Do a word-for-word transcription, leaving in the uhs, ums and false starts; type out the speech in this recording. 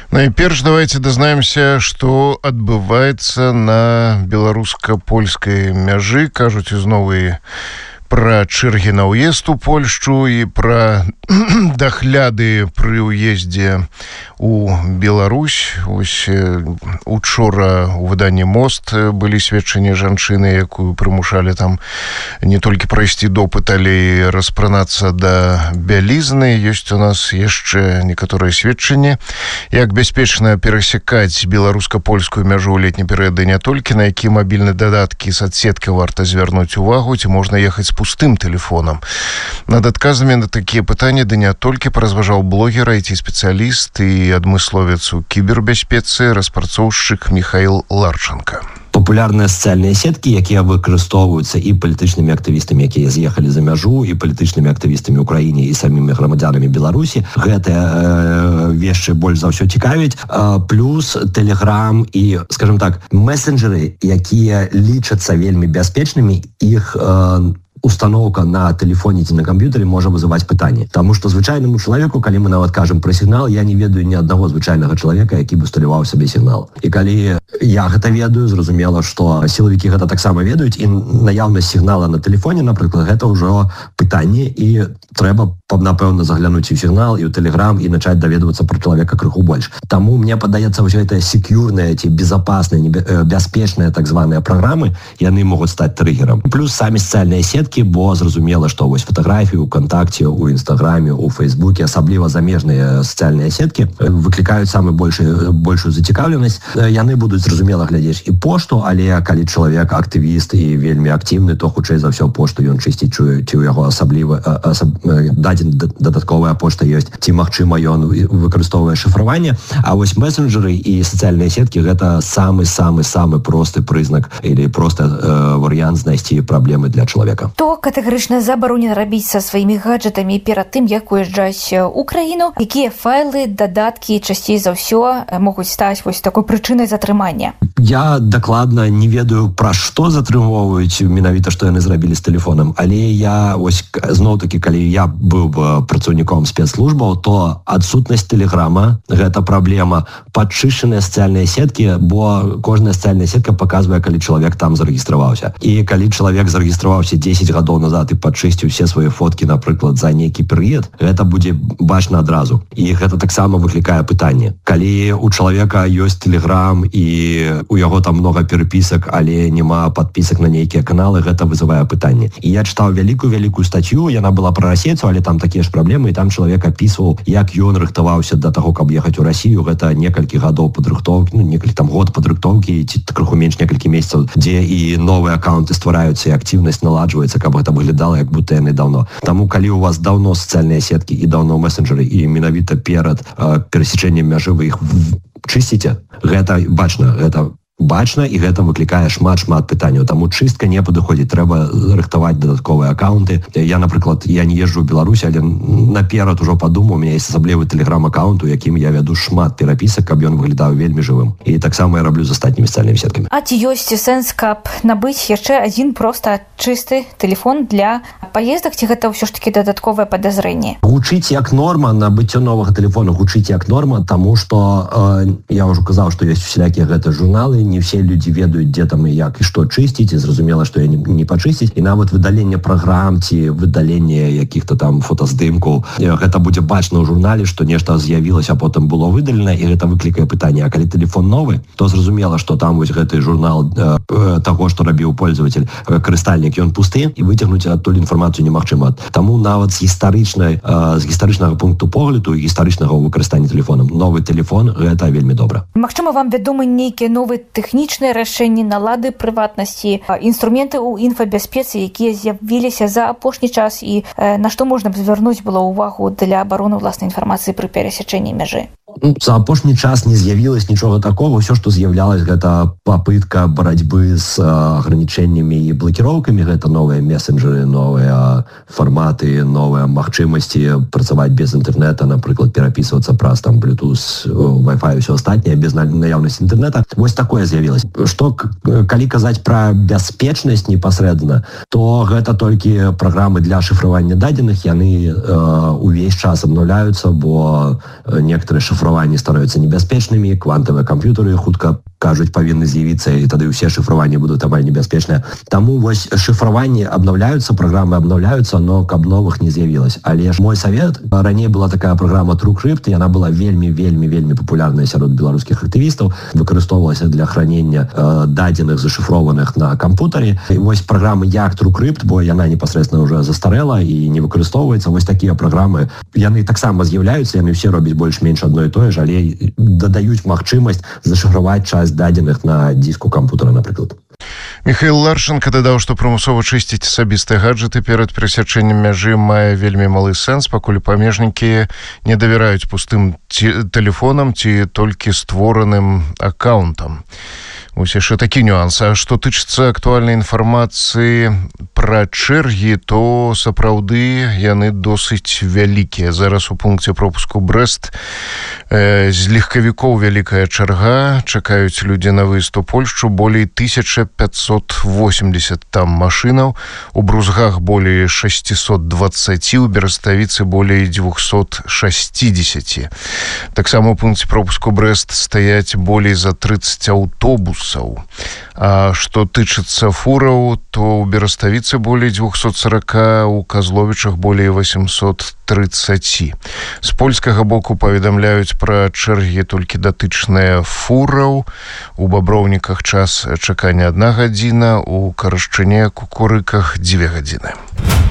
Найперш давайте дазнаемся, што адбываецца на беларуска-польскай мяжы. Кажуць ізноў і пра чэргі на ўезд у Польшчу і пра дахляды пры ўездзе у Беларусь. Ось учора у выданні «Мост» былі сведчанні жанчыны, якую прымушалі там не толькі прайсці допыт, але і распранацца да бялізны. Ёсць у нас яшчэ некаторыя сведчанні, як бяспечна перасякаць беларуска-польскую мяжу ў летні перыяд, і не толькі, на які мабільны дадаткі соцсеткі варта звярнуць увагу, ці можна ехаць з пустым телефоном. Над адказамі на такія пытанні ды не толькі паразважаў блогер, ай ти-спецыяліст і адмысловец у кібербяспецы, распрацоўшчык Михаил Ларченко. Папулярныя сацыяльныя сеткі, якія выкарыстоўваюцца і палітычнымі актывістамі, якія з'ехалі за мяжу, і палітычнымі актывістамі ў краіне, і самімі грамадзянамі Беларусі. Гэтыя э, вешчы больш за ўсё цікавяць. Э, плюс Telegram і, скажем так, месенджеры, якія лічацца вельмі бяспечнымі, іх э, установка на телефоне ці на камп'ютары можа вызываць пытанні. Таму што звычайнаму чалавеку, калі мы нават кажам пра сігнал, я не ведаю ні аднаго звычайнага чалавека, які бы усталяваў сабе сігнал. І калі я гэта ведаю, зразумела, што сілавікі гэта таксама ведаюць, і наяўнасць сігнала на телефоне, напрыклад, гэта ўжо пытанне, і трэба, напэўна, заглянуць і ў сігнал, і ў Telegram, і начаць даведвацца пра чалавека крыху больш. Таму мне падаецца, ўсё гэта секьюрныя ці безапасныя, бяспечныя так званыя праграмы, яны могуць стаць трыгерам. Плюс самі сацыяльныя сеткі, бо зразумела, што вось фатаграфіі ў кантакце, у інстаграме, у фейсбуке, асабліва замежныя сацыяльныя сеткі выклікаюць самую большую большую зацікаўленасць. Яны будуць, зразумела, глядзець і пошту, але калі чалавек актывіст і вельмі актыўны, то хутчэй за ўсё пошту ён чысціць, чуе, ці ў яго асабліва асаб... дадзен дадатковая пошта ёсць, ці магчыма ён выкарыстоўвае шыфраванне. А вось месенджеры і сацыяльныя сеткі гэта самы-самы-самы просты прызнак или просто э, варыянт знайсці праблемы для чалавека. То катэгарычна забаронена рабіць са сваімі гаджетамі перад тым, як уязджаць у краіну, якія файлы, дадаткі часцей за ўсё могуць стаць вось такой прычынай затрымання? Я дакладна не ведаю, пра што затрымоўваюць менавіта, што яны зрабілі з тэлефонам, але я вось зноў-такі, калі я быў бы працаўніком спецслужбаў, то адсутнасць тэлеграма гэта праблема. Падчышчаныя сацыяльныя сеткі, бо кожная сацыяльная сетка паказвае, калі чалавек там зарэгістраваўся. І калі чалавек зарэгістраваўся дзесяць гадоў назад і падчысціў усе свае фоткі, напрыклад, за нейкі перыяд, гэта будзе бачна адразу. І гэта таксама выклікае пытанне. Калі у чалавека ёсць тэлеграм і у яго там много перапісак, але няма падпісак на нейкія каналы, гэта вызывае пытанне. І я чытаў вялікую-вялікую статью, яна была пра расейцаў, але там такія ж праблемы, і там чалавек апісваў, як ён рыхтаваўся да таго, каб ехаць у Расію. Гэта некалькі гадоў падрыхтоўкі, ну, некалькі там год падрыхтоўкі, ці крыху менш некалькі месяцаў, дзе і новыя акаунты ствараюцца, і актыўнасць наладжваецца, каб гэта выглядала, як будто яны даўно. Таму, калі у вас даўно сацыяльныя сеткі і даўно месенджеры, і менавіта перад э, перасечэннем мяжы вы іх чысціце, гэта бачна, гэта бачна, і гэта выклікае шмат-шмат пытанняў. Таму чыстка не падыходзіць, трэба рыхтаваць дадатковыя акаунты. Я, напрыклад, я не езджу ў Беларусь, але наперад ужо падумаў, у меня есть асаблівы тэлеграм-акаунт, у якім я вяду шмат перапісак, каб ён выглядаў вельмі жывым. І таксама я раблю з астатнімі сацыяльнымі сеткамі. А ці ёсць сэнс, каб набыць яшчэ адзін проста чысты тэлефон для паездак, ці гэта ўсё ж такі дадатковае падазрэнне? Гучыць як норма, набыццё новага тэлефона гучыць як норма, таму што э, я ўжо казаў, што ёсць усялякія гэта журналы, не все людзі ведаюць, дзе там і як і што чысціць, і зразумела, што я не, не пачысціць. І нават выдаленне праграм ці выдаленне якіх-то там фотаздымкаў, гэта будзе бачна ў журнале, што нешта з'явілася, а потым было выдалена, і гэта выклікае пытанне. А калі тэлефон новы, то зразумела, што там вось гэты журнал э, таго, што рабіў пользователь, карыстальнік, ён пусты, і выцягнуць адтуль інфармацыю немагчыма. Таму нават з гістарычнай, э, з гістарычнага пункту погляду і гістарычнага выкарыстання тэлефонам, новы тэлефон гэта вельмі добра. Магчыма, вам вядомы нейкія новыя тэхнічныя рашэнні налады прыватнасці, інструменты ў інфабяспецы, якія з'явіліся за апошні час, і э, на што можна б звярнуць было ўвагу для абароны ўласнай інфармацыі пры перасячэнні мяжы? За апошні час не з'явілось нічога такого. Все, што з'яўлялось, гэта попытка барацьбы з агранічэннямі і блакіроўкамі. Гэта новыя месенджеры, новыя фарматы, новыя магчымасці працаваць без інтэрнета, напрыклад, перапісвацца праз там Bluetooth, Wi-Fi і ўсё астатняе без наяўнасці інтэрнета. Вось такое з'явілось. Што, калі казаць пра бяспечнасць непасрэдна, то гэта толькі праграмы для шыфравання дадзеных. Яны э, увесь час абнаўляюцца, бо некаторыя шыфраванні шифраванні становятся небяспечнымі, квантавыя камп'ютары хутка кажуць павінны з'явіцца, і тады ўсе шифраванні будуць амаль небяспечныя. Таму вось шифраванні абнаўляюцца, праграмы абнаўляюцца, но каб новых не з'явілась. Але ж мой совет, раней была такая праграма TrueCrypt, яна была вельмі вельмі вельмі папулярная сярод беларускіх актывістаў, выкарыстоўвалася для хранення э, дадзеных зашифрованых на кампутары. І вось праграмы як TrueCrypt, бо яна непасрэдна ўжо застарэла і не выкарыстоўваецца. Вось такія праграмы, яны таксама з'яўляюцца, яны ўсе робяць больш-менш адно і тое ж, але дадаюць магчымасць зашифраваць часть дадзеных на диску кампутара, напрыклад. Михаил Ларченко дадаў, што прымусова чысціць асабістыя гаджеты перад перасячэннем мяжы мае вельмі малы сэнс, пакуль памежнікі не давяраюць пустым ці тэлефонам ці толькі створаным аккаунтам. Вось яшчэ такі нюанс. А што тычыцца актуальнай інфармацыі пра чэргі, то сапраўды яны досыць вялікія. Зараз у пункце пропуску Брэст э, з легкавікоў вялікая чарга, чакаюць людзі на выезд у Польшчу, болей тысяча пятьсот восемьдесят там машынаў, у Брузгах болей шестьсот двадцать, у Бераставіцы болей двухсот шестидесяти. Таксама у пункце пропуску Брэст стаяць болей за тридцать аўтобусаў. А што тычыцца фураў, то у Бераставіцы болей двухсот сорока, у Казловічах болей восемьсот тридцать. З польскага боку паведамляюць пра чэргі толькі датычныя фураў. У Баброўніках час чакання одна гадзіна, у Карашчыне, Кукурыках дзве гадзіны.